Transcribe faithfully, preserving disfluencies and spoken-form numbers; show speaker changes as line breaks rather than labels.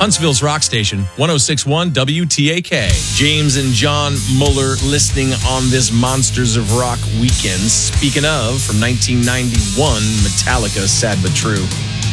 Huntsville's rock station, one oh six point one W T A K. James and John Mueller listening on this Monsters of Rock weekend. Speaking of, from nineteen ninety-one, Metallica, Sad But True.